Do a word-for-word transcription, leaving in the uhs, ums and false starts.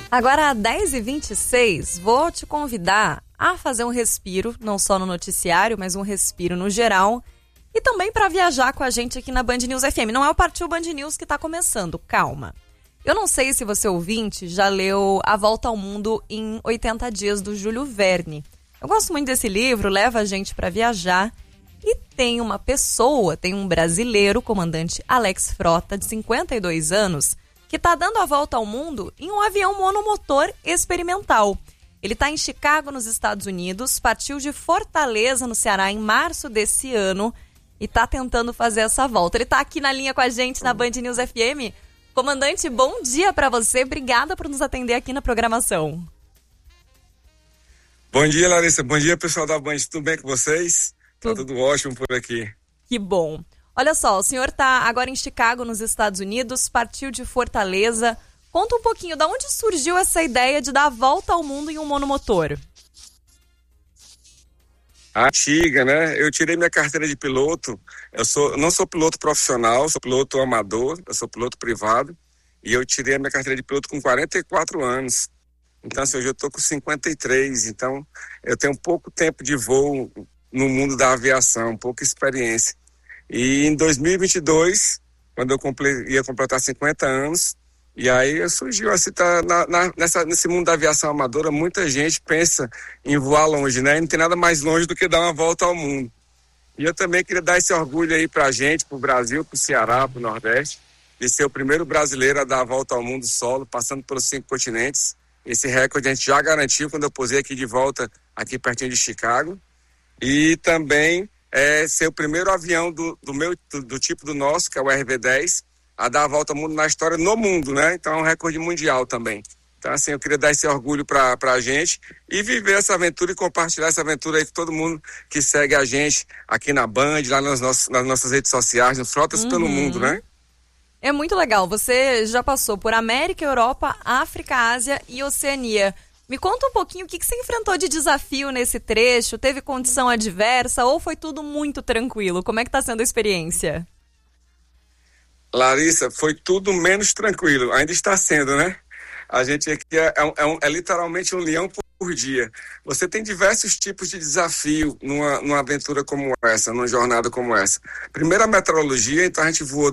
Agora, às dez e vinte e seis, vou te convidar a fazer um respiro, não só no noticiário, mas um respiro no geral, e também para viajar com a gente aqui na Band News F M. Não é o Partiu Band News que está começando, calma. Eu não sei se você, ouvinte, já leu A Volta ao Mundo em oitenta dias, do Júlio Verne. Eu gosto muito desse livro, leva a gente para viajar, e tem uma pessoa, tem um brasileiro, o comandante Alex Frota, de cinquenta e dois anos, que está dando a volta ao mundo em um avião monomotor experimental. Ele está em Chicago, nos Estados Unidos, partiu de Fortaleza, no Ceará, em março desse ano, e está tentando fazer essa volta. Ele está aqui na linha com a gente na Band News F M. Comandante, bom dia para você. Obrigada por nos atender aqui na programação. Bom dia, Larissa. Bom dia, pessoal da Band. Tudo bem com vocês? Tudo. Tá tudo ótimo por aqui. Que bom. Olha só, o senhor está agora em Chicago, nos Estados Unidos, partiu de Fortaleza. Conta um pouquinho, de onde surgiu essa ideia de dar a volta ao mundo em um monomotor? Antiga, né? Eu tirei minha carteira de piloto. Eu sou, não sou piloto profissional, sou piloto amador, eu sou piloto privado. E eu tirei a minha carteira de piloto com quarenta e quatro anos. Então, assim, hoje eu tô com cinquenta e três. Então, eu tenho pouco tempo de voo no mundo da aviação, pouca experiência. E em dois mil e vinte e dois, quando eu comple- ia completar cinquenta anos, e aí surgiu assim, tá, na, na, nessa, nesse mundo da aviação amadora, muita gente pensa em voar longe, né? E não tem nada mais longe do que dar uma volta ao mundo. E eu também queria dar esse orgulho aí pra gente, pro Brasil, pro Ceará, pro Nordeste, de ser o primeiro brasileiro a dar a volta ao mundo solo, passando pelos cinco continentes. Esse recorde a gente já garantiu quando eu posei aqui de volta, aqui pertinho de Chicago. E também é, ser o primeiro avião do, do, meu, do, do tipo do nosso, que é o R V dez, a dar a volta ao mundo na história no mundo, né? Então é um recorde mundial também. Então, assim, eu queria dar esse orgulho pra, pra gente e viver essa aventura e compartilhar essa aventura aí com todo mundo que segue a gente aqui na Band, lá nas, nossos, nas nossas redes sociais, nos Frotas uhum. pelo mundo, né? É muito legal. Você já passou por América, Europa, África, Ásia e Oceania. Me conta um pouquinho o que, que você enfrentou de desafio nesse trecho. Teve condição adversa ou foi tudo muito tranquilo? Como é que tá sendo a experiência? Larissa, foi tudo menos tranquilo. Ainda está sendo, né? A gente aqui é, é, um, é literalmente um leão por dia. Você tem diversos tipos de desafio numa, numa aventura como essa, numa jornada como essa. Primeiro, a meteorologia. Então a gente voou